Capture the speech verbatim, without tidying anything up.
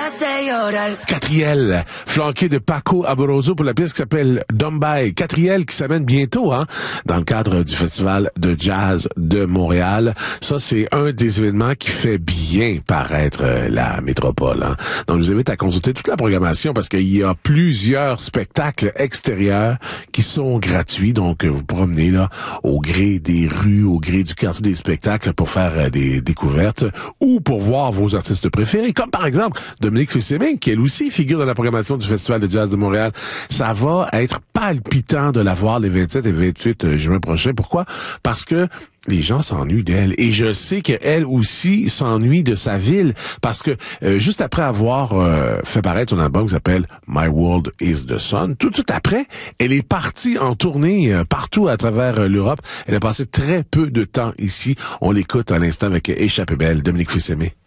Catriel, flanqué de Paco Amoroso pour la pièce qui s'appelle Dombay. Catriel qui s'amène bientôt, hein, dans le cadre du Festival de jazz de Montréal. Ça, c'est un des événements qui fait bien paraître euh, la métropole, hein. Donc, je vous invite à consulter toute la programmation parce qu'il y a plusieurs spectacles extérieurs qui sont gratuits. Donc, vous promenez là au gré des rues, au gré du quartier des spectacles pour faire euh, des découvertes ou pour voir vos artistes préférés, comme par exemple Dominique Fils-Aimé, qui elle aussi figure dans la programmation du Festival de jazz de Montréal. Ça va être palpitant de la voir les vingt-sept et vingt-huit juin prochain. Pourquoi? Parce que les gens s'ennuient d'elle. Et je sais qu'elle aussi s'ennuie de sa ville. Parce que euh, juste après avoir euh, fait paraître son album qui s'appelle My World is the Sun, tout de suite après, elle est partie en tournée euh, partout à travers euh, l'Europe. Elle a passé très peu de temps ici. On l'écoute à l'instant avec Échappée belle, Dominique Fils-Aimé.